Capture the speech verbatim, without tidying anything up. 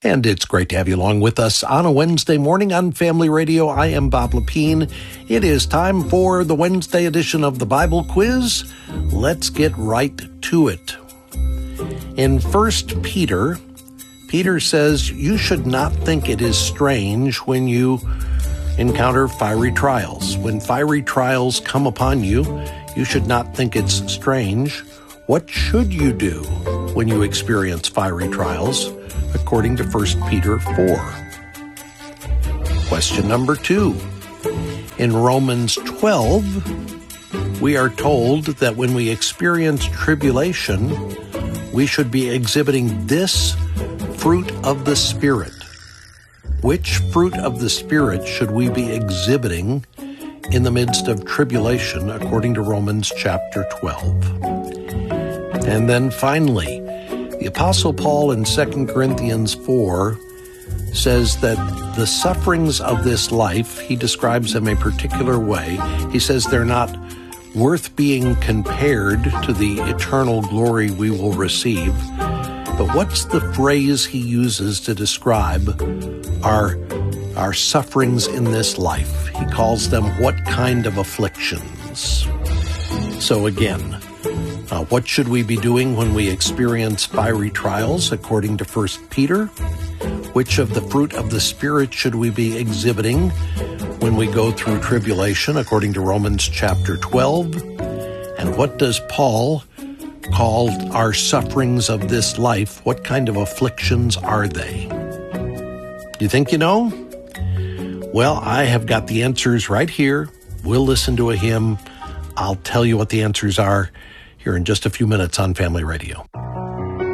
And it's great to have you along with us on a Wednesday morning on Family Radio. I am Bob Lepine. It is time for the Wednesday edition of the Bible Quiz. Let's get right to it. In First Peter, Peter says, you should not think it is strange when you encounter fiery trials. When fiery trials come upon you, you should not think it's strange. What should you do when you experience fiery trials? According to First Peter four. Question number two. In Romans twelve, we are told that when we experience tribulation, we should be exhibiting this fruit of the Spirit. Which fruit of the Spirit should we be exhibiting in the midst of tribulation, according to Romans chapter twelve? And then finally, the Apostle Paul in Second Corinthians four says that the sufferings of this life, he describes them a particular way. He says they're not worth being compared to the eternal glory we will receive. But what's the phrase he uses to describe our, our sufferings in this life? He calls them what kind of afflictions. So again, Uh, what should we be doing when we experience fiery trials, according to First Peter? Which of the fruit of the Spirit should we be exhibiting when we go through tribulation, according to Romans chapter twelve? And what does Paul call our sufferings of this life? What kind of afflictions are they? You think you know? Well, I have got the answers right here. We'll listen to a hymn. I'll tell you what the answers are here in just a few minutes on Family Radio.